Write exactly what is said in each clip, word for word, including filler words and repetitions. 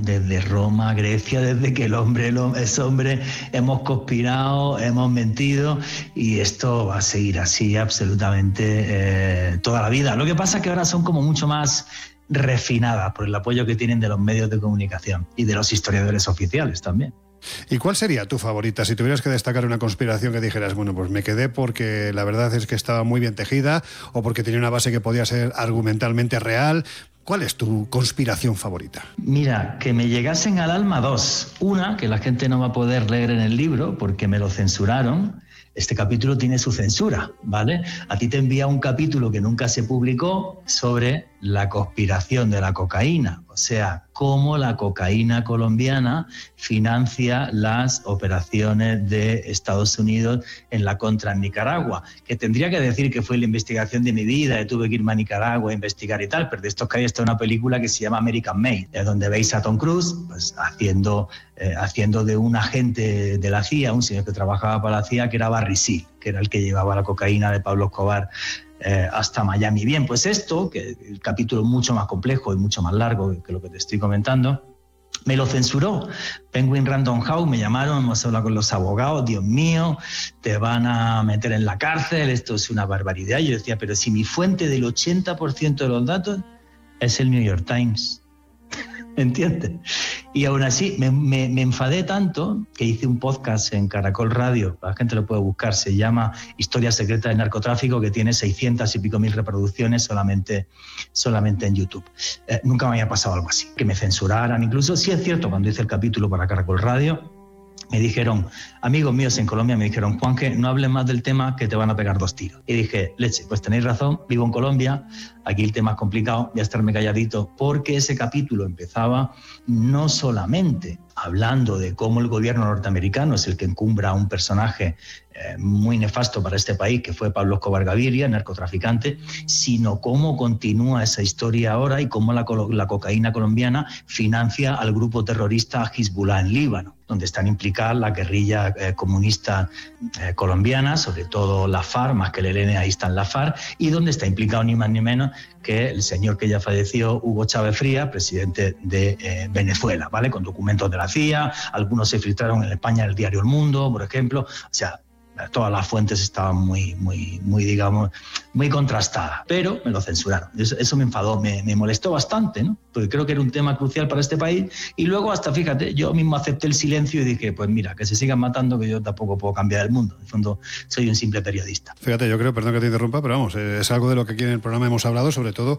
desde Roma, Grecia, desde que el hombre es hombre, hemos conspirado, hemos mentido y esto va a seguir así absolutamente eh, toda la vida. Lo que pasa es que ahora son como mucho más refinadas por el apoyo que tienen de los medios de comunicación y de los historiadores oficiales también. ¿Y cuál sería tu favorita? Si tuvieras que destacar una conspiración que dijeras, bueno, pues me quedé porque la verdad es que estaba muy bien tejida o porque tenía una base que podía ser argumentalmente real. ¿Cuál es tu conspiración favorita? Mira, que me llegasen al alma dos. Una, que la gente no va a poder leer en el libro porque me lo censuraron. Este capítulo tiene su censura, ¿vale? A ti te envía un capítulo que nunca se publicó sobre la conspiración de la cocaína, o sea, cómo la cocaína colombiana financia las operaciones de Estados Unidos en la contra en Nicaragua, que tendría que decir que fue la investigación de mi vida, que tuve que irme a Nicaragua a investigar y tal, pero de esto que hay está una película que se llama American Made, donde veis a Tom Cruise pues, haciendo, eh, haciendo de un agente de la C I A, un señor que trabajaba para la C I A, que era Barry Seal, que era el que llevaba la cocaína de Pablo Escobar Eh, hasta Miami. Bien, pues esto, que el capítulo es mucho más complejo y mucho más largo que lo que te estoy comentando, me lo censuró. Penguin Random House, me llamaron, hemos hablado con los abogados, Dios mío, te van a meter en la cárcel, esto es una barbaridad. Yo decía, pero si mi fuente del ochenta por ciento de los datos es el New York Times. ¿Entiendes? Y aún así me, me, me enfadé tanto que hice un podcast en Caracol Radio, la gente lo puede buscar, se llama Historia Secreta del Narcotráfico, que tiene seiscientas y pico mil reproducciones solamente, solamente en YouTube. Eh, nunca me había pasado algo así, que me censuraran. Incluso, sí es cierto, cuando hice el capítulo para Caracol Radio, me dijeron, amigos míos en Colombia, me dijeron, Juanje, no hables más del tema que te van a pegar dos tiros. Y dije, leche, pues tenéis razón, vivo en Colombia, aquí el tema es complicado, voy a estarme calladito, porque ese capítulo empezaba no solamente hablando de cómo el gobierno norteamericano es el que encumbra a un personaje eh, muy nefasto para este país, que fue Pablo Escobar Gaviria, narcotraficante, sino cómo continúa esa historia ahora y cómo la, la cocaína colombiana financia al grupo terrorista Hezbollah en Líbano, donde están implicadas la guerrilla eh, comunista eh, colombiana, sobre todo la FARC, más que el E L N, ahí está la FARC, y donde está implicado ni más ni menos que el señor que ya falleció, Hugo Chávez Frías, presidente de eh, Venezuela, ¿vale? Con documentos de la C I A, algunos se filtraron en España en el diario El Mundo, por ejemplo, o sea, todas las fuentes estaban muy, muy, muy, digamos, muy contrastadas, pero me lo censuraron. Eso, eso me enfadó, me, me molestó bastante, ¿no? Porque creo que era un tema crucial para este país. Y luego hasta, fíjate, yo mismo acepté el silencio y dije, pues mira, que se sigan matando, que yo tampoco puedo cambiar el mundo. En el fondo, soy un simple periodista. Fíjate, yo creo, perdón que te interrumpa, pero vamos, es algo de lo que aquí en el programa hemos hablado, sobre todo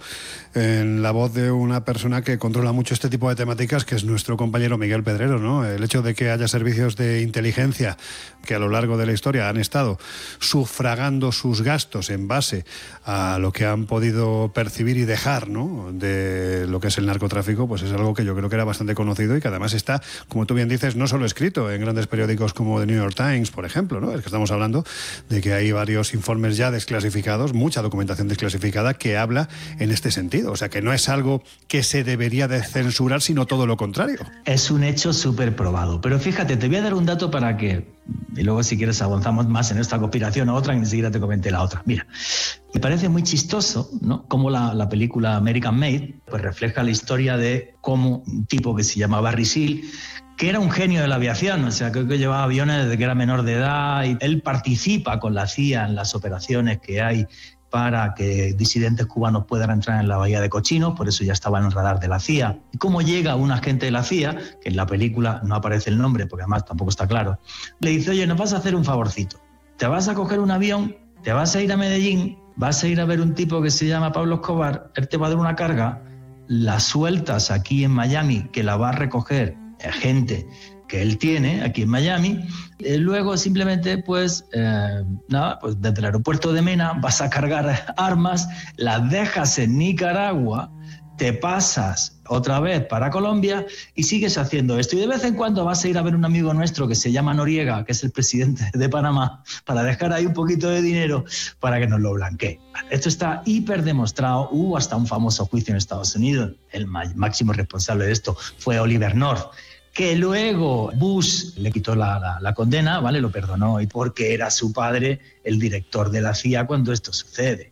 en la voz de una persona que controla mucho este tipo de temáticas, que es nuestro compañero Miguel Pedrero, ¿no? El hecho de que haya servicios de inteligencia que a lo largo de la historia han estado sufragando sus gastos en base a lo que han podido percibir y dejar, ¿no?, de lo que es el narcotráfico, pues es algo que yo creo que era bastante conocido y que además está, como tú bien dices, no solo escrito en grandes periódicos como The New York Times, por ejemplo, ¿no? Es que estamos hablando de que hay varios informes ya desclasificados, mucha documentación desclasificada que habla en este sentido. O sea, que no es algo que se debería de censurar, sino todo lo contrario. Es un hecho súper probado. Pero fíjate, te voy a dar un dato para que, y luego si quieres avanzamos más en esta conspiración o otra, que ni siquiera te comenté la otra. Mira, me parece muy chistoso, ¿no?, cómo la, la película American Made pues refleja la historia de cómo un tipo que se llamaba Barry Seal, que era un genio de la aviación, o sea, creo que llevaba aviones desde que era menor de edad, y él participa con la C I A en las operaciones que hay para que disidentes cubanos puedan entrar en la bahía de Cochinos, por eso ya estaba en el radar de la C I A. ¿Y cómo llega un agente de la C I A, que en la película no aparece el nombre, porque además tampoco está claro, le dice, oye, nos vas a hacer un favorcito, te vas a coger un avión, te vas a ir a Medellín, vas a ir a ver un tipo que se llama Pablo Escobar, él te va a dar una carga, la sueltas aquí en Miami, que la va a recoger gente que él tiene aquí en Miami, eh, luego simplemente pues eh, nada, pues desde el aeropuerto de Mena vas a cargar armas, las dejas en Nicaragua, te pasas otra vez para Colombia y sigues haciendo esto. Y de vez en cuando vas a ir a ver un amigo nuestro que se llama Noriega, que es el presidente de Panamá, para dejar ahí un poquito de dinero para que nos lo blanquee. Esto está hiper demostrado. Hubo hasta un famoso juicio en Estados Unidos. El máximo responsable de esto fue Oliver North, que luego Bush le quitó la, la, la condena, ¿vale? Lo perdonó, y porque era su padre el director de la C I A cuando esto sucede.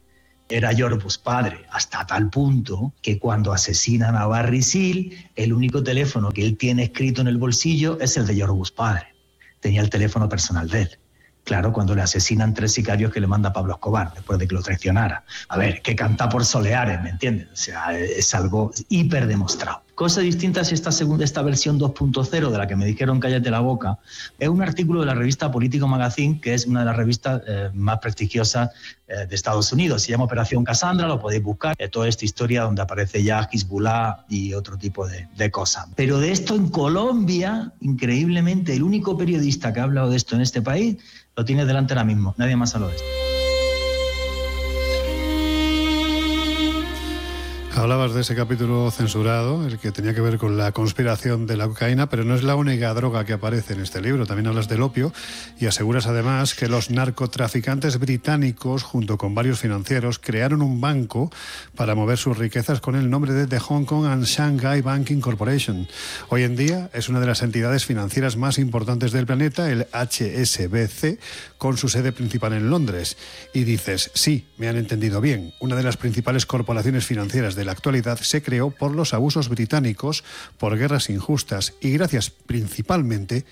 era George Bush padre, hasta tal punto que cuando asesinan a Barry Seal, el único teléfono que él tiene escrito en el bolsillo es el de George Bush padre. Tenía el teléfono personal de él. Claro, cuando le asesinan tres sicarios que le manda Pablo Escobar, después de que lo traicionara. A ver, que canta por soleares, ¿me entiendes? O sea, es algo hiper demostrado. Cosa distinta es esta segunda, esta versión dos punto cero de la que me dijeron cállate la boca. Es un artículo de la revista Politico Magazine, que es una de las revistas eh, más prestigiosas eh, de Estados Unidos. Se llama Operación Cassandra, lo podéis buscar. Eh, toda esta historia donde aparece ya Hezbollah y otro tipo de, de cosas. Pero de esto en Colombia, increíblemente, el único periodista que ha hablado de esto en este país lo tiene delante ahora mismo. Nadie más habló de esto. Hablabas de ese capítulo censurado, el que tenía que ver con la conspiración de la cocaína, pero no es la única droga que aparece en este libro. También hablas del opio y aseguras además que los narcotraficantes británicos, junto con varios financieros, crearon un banco para mover sus riquezas con el nombre de The Hong Kong and Shanghai Banking Corporation. Hoy en día es una de las entidades financieras más importantes del planeta, el H S B C, con su sede principal en Londres. Y dices, sí, me han entendido bien, una de las principales corporaciones financieras de la actualidad se creó por los abusos británicos, por guerras injustas y gracias principalmente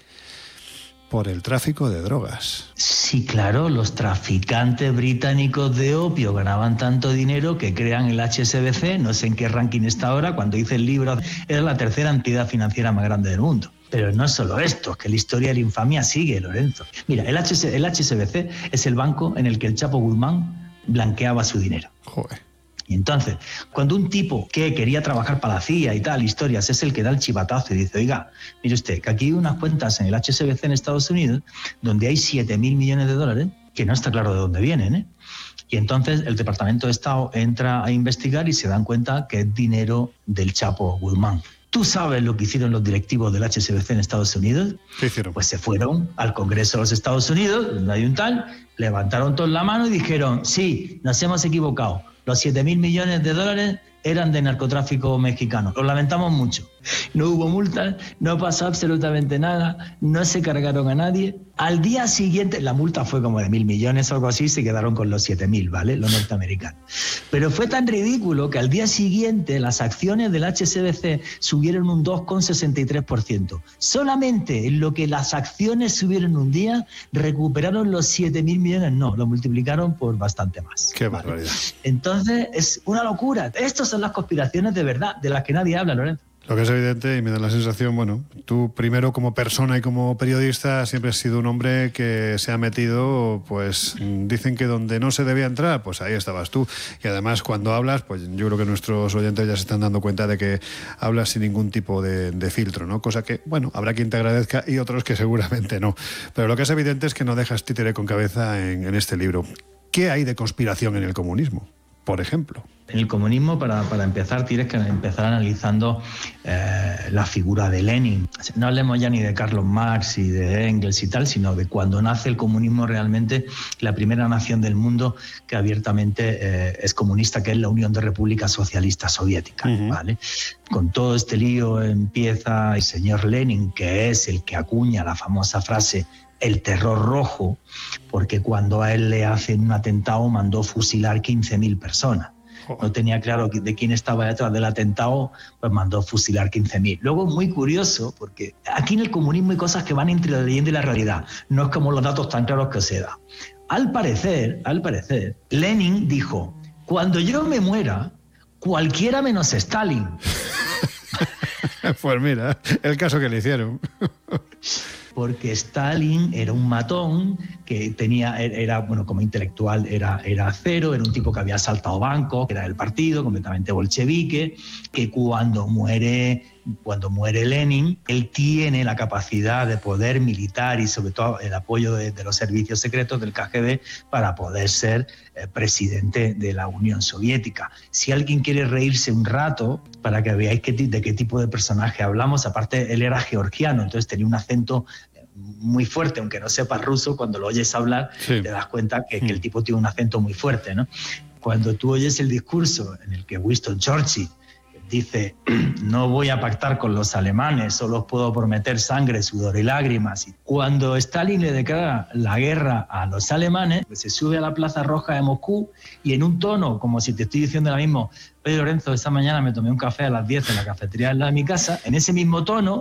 por el tráfico de drogas. Sí, claro, los traficantes británicos de opio ganaban tanto dinero que crean el H S B C, no sé en qué ranking está ahora, cuando hice el libro era la tercera entidad financiera más grande del mundo. Pero no es solo esto, que la historia de la infamia sigue, Lorenzo. Mira, el, H S, el H S B C es el banco en el que el Chapo Guzmán blanqueaba su dinero. Joder. Y entonces, cuando un tipo que quería trabajar para la C I A y tal, historias, es el que da el chivatazo y dice, oiga, mire usted, que aquí hay unas cuentas en el H S B C en Estados Unidos donde hay siete mil millones de dólares que no está claro de dónde vienen, ¿eh? Y entonces el Departamento de Estado entra a investigar y se dan cuenta que es dinero del Chapo Guzmán. ¿Tú sabes lo que hicieron los directivos del H S B C en Estados Unidos? ¿Qué hicieron? Pues se fueron al Congreso de los Estados Unidos, donde hay un tal, levantaron todos la mano y dijeron, sí, nos hemos equivocado. Los siete mil millones de dólares eran de narcotráfico mexicano. Lo lamentamos mucho. No hubo multas, no pasó absolutamente nada, no se cargaron a nadie. Al día siguiente, la multa fue como de mil millones o algo así, se quedaron con los siete mil, ¿vale? Los norteamericanos. Pero fue tan ridículo que al día siguiente las acciones del H S B C subieron un dos coma sesenta y tres por ciento. Solamente en lo que las acciones subieron un día, recuperaron los siete mil millones, no, lo multiplicaron por bastante más. Qué ¿vale? barbaridad. Entonces, es una locura. Estas son las conspiraciones de verdad, de las que nadie habla, Lorenzo. Lo que es evidente, y me da la sensación, bueno, tú primero como persona y como periodista siempre has sido un hombre que se ha metido, pues dicen que donde no se debía entrar, pues ahí estabas tú. Y además cuando hablas, pues yo creo que nuestros oyentes ya se están dando cuenta de que hablas sin ningún tipo de, de filtro, ¿no? Cosa que, bueno, habrá quien te agradezca y otros que seguramente no. Pero lo que es evidente es que no dejas títere con cabeza en, en este libro. ¿Qué hay de conspiración en el comunismo, por ejemplo? En el comunismo, para, para empezar, tienes que empezar analizando eh, la figura de Lenin. No hablemos ya ni de Karl Marx y de Engels y tal, sino de cuando nace el comunismo realmente, la primera nación del mundo que abiertamente eh, es comunista, que es la Unión de Repúblicas Socialistas Soviéticas, uh-huh. ¿vale? Con todo este lío empieza el señor Lenin, que es el que acuña la famosa frase el terror rojo, porque cuando a él le hacen un atentado mandó fusilar quince mil personas. No tenía claro de quién estaba detrás del atentado, pues mandó fusilar quince mil. Luego, muy curioso, porque aquí en el comunismo hay cosas que van entre la leyenda y la realidad. No es como los datos tan claros que se da. Al parecer, al parecer, Lenin dijo, cuando yo me muera, cualquiera menos Stalin. Pues mira, el caso que le hicieron. Porque Stalin era un matón que tenía, era, bueno, como intelectual era, era cero, era un tipo que había asaltado bancos, que era del partido, completamente bolchevique, que cuando muere, cuando muere Lenin, él tiene la capacidad de poder militar y sobre todo el apoyo de, de los servicios secretos del K G B para poder ser eh, presidente de la Unión Soviética. Si alguien quiere reírse un rato, para que veáis qué, de qué tipo de personaje hablamos, aparte él era georgiano, entonces tenía un acento muy fuerte, aunque no sepas ruso, cuando lo oyes hablar sí. te das cuenta que, que el tipo tiene un acento muy fuerte, ¿no? Cuando tú oyes el discurso en el que Winston Churchill dice, no voy a pactar con los alemanes, solo os puedo prometer sangre, sudor y lágrimas. Y cuando Stalin le declara la guerra a los alemanes, pues se sube a la Plaza Roja de Moscú y en un tono, como si te estoy diciendo ahora mismo, oye Lorenzo, esta mañana me tomé un café a las diez en la cafetería de mi casa, en ese mismo tono